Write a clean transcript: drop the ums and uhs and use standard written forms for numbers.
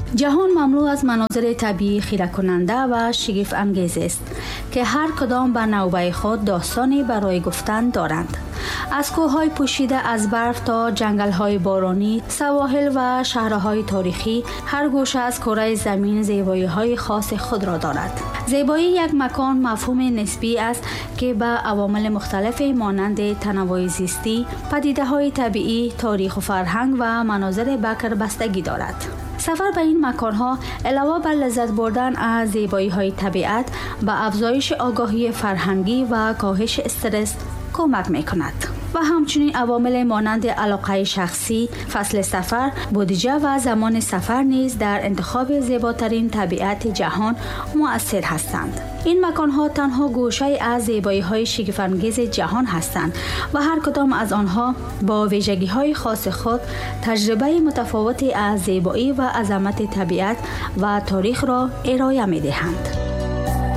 جهان مملو از مناظر طبیعی خیره کننده و شگفت انگیز است که هر کدام به نوبه خود داستانی برای گفتن دارند. از کوههای پوشیده از برف تا جنگل‌های بارانی، سواحل و شهرهای تاریخی، هر گوشه از کره زمین زیبایی‌های خاص خود را دارد. زیبایی یک مکان مفهوم نسبی است که به عوامل مختلفی مانند تنوع زیستی، پدیده‌های طبیعی، تاریخ و فرهنگ و مناظر بکر بستگی دارد. سفر به این مکان‌ها علاوه بر لذت بردن از زیبایی‌های طبیعت به افزایش آگاهی فرهنگی و کاهش استرس کمک می‌کند و همچنین عوامل مانند علاقه شخصی، فصل سفر، بودجه و زمان سفر نیز در انتخاب زیباترین طبیعت جهان مؤثر هستند. این مکان‌ها تنها گوشه از زیبایی‌های شگفت‌انگیز جهان هستند و هر کدام از آنها با ویژگی‌های خاص خود تجربه متفاوتی از زیبایی و عظمت طبیعت و تاریخ را ارائه می‌دهند.